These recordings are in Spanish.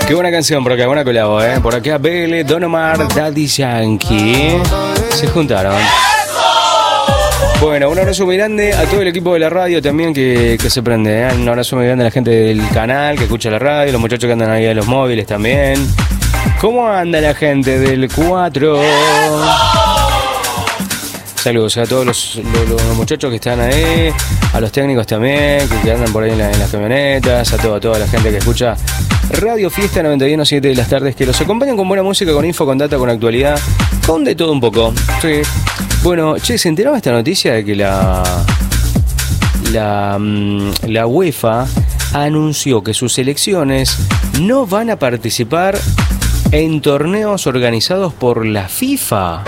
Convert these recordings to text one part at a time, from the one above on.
Qué buena canción por acá, buena colabo, ¿eh? Por acá BL, Don Omar, Daddy Yankee se juntaron. Bueno, un abrazo muy grande a todo el equipo de la radio también que se prende, ¿eh? Un abrazo muy grande a la gente del canal que escucha la radio, los muchachos que andan ahí en los móviles también. ¿Cómo anda la gente del 4? Saludos a todos los muchachos que están ahí, a los técnicos también, que andan por ahí en las camionetas, a toda la gente que escucha Radio Fiesta 91.7 de las tardes, que los acompañan con buena música, con info, con data, con actualidad, con de todo un poco. Sí. Bueno, che, ¿se enteraba esta noticia de que la UEFA anunció que sus selecciones no van a participar en torneos organizados por la FIFA?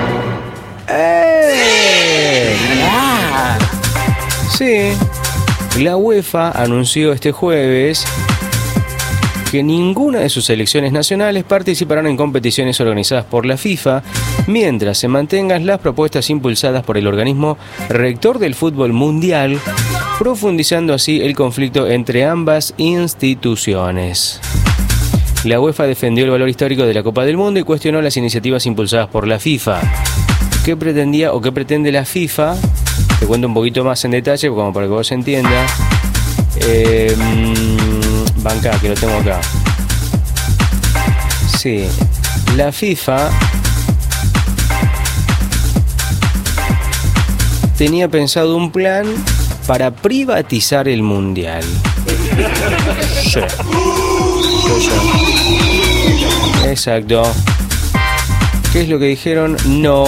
Sí, la UEFA anunció este jueves que ninguna de sus selecciones nacionales participarán en competiciones organizadas por la FIFA mientras se mantengan las propuestas impulsadas por el organismo rector del fútbol mundial, profundizando así el conflicto entre ambas instituciones. La UEFA defendió el valor histórico de la Copa del Mundo y cuestionó las iniciativas impulsadas por la FIFA. ¿Qué pretendía o qué pretende la FIFA? Te cuento un poquito más en detalle como para que vos entiendas. Banca, que lo tengo acá. Sí, la FIFA tenía pensado un plan para privatizar el mundial. Sí. Exacto. ¿Qué es lo que dijeron? No.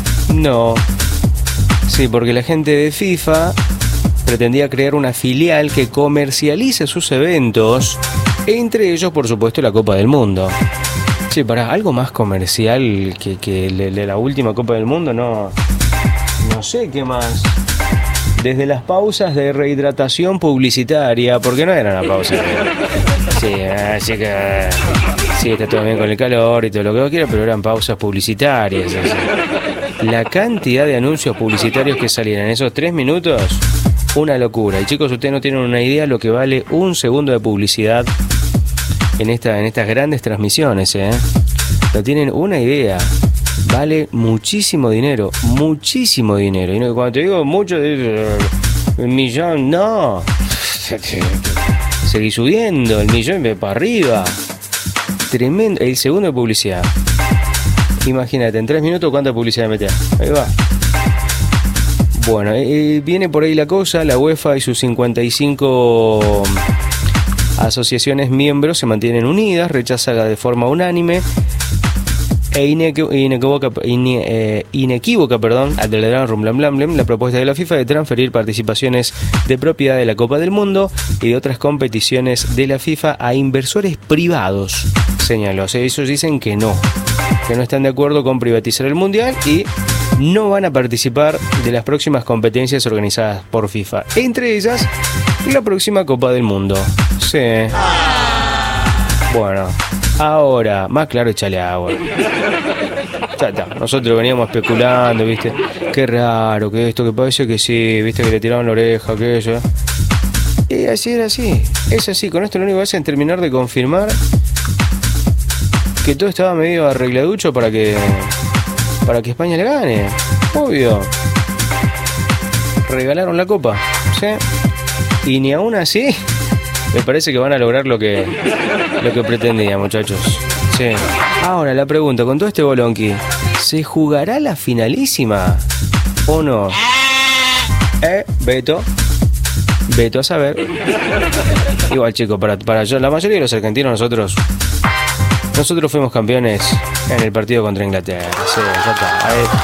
Sí, porque la gente de FIFA pretendía crear una filial que comercialice sus eventos, entre ellos, por supuesto, la Copa del Mundo. Sí, para algo más comercial que la última Copa del Mundo, no sé qué más. Desde las pausas de rehidratación publicitaria, porque no era una pausa. Sí, así que sí, está todo bien con el calor y todo lo que vos quieras, pero eran pausas publicitarias. Así. La cantidad de anuncios publicitarios que salían en esos 3 minutos, una locura. Y chicos, ustedes no tienen una idea lo que vale un segundo de publicidad en estas grandes transmisiones, ¿eh? No tienen una idea. Vale muchísimo dinero, muchísimo dinero. Y no, cuando te digo mucho, un millón, no. Seguí subiendo, el millón para arriba. Tremendo. El segundo de publicidad. Imagínate, en 3 minutos cuánta publicidad metés. Ahí va. Bueno, viene por ahí la cosa. La UEFA y sus 55 asociaciones miembros se mantienen unidas, rechazan de forma unánime e inequívoca, la propuesta de la FIFA de transferir participaciones de propiedad de la Copa del Mundo y de otras competiciones de la FIFA a inversores privados, señaló. O sea, ellos dicen que no están de acuerdo con privatizar el Mundial y no van a participar de las próximas competencias organizadas por FIFA, entre ellas la próxima Copa del Mundo. Sí. Bueno, ahora, más claro, échale agua. Nosotros veníamos especulando, ¿viste? Qué raro, que esto, que parece que sí, ¿viste? Que le tiraban la oreja, aquello. Y así era así. Es así. Con esto lo único que hacen es terminar de confirmar que todo estaba medio arregladucho para que España le gane. Obvio. Regalaron la copa, ¿sí? Y ni aún así me parece que van a lograr lo que pretendía, muchachos. Sí. Ahora la pregunta, con todo este bolonqui, ¿se jugará la finalísima o no? Beto a saber. Igual, chicos, para yo, la mayoría de los argentinos, nosotros fuimos campeones en el partido contra Inglaterra. Sí, ya está.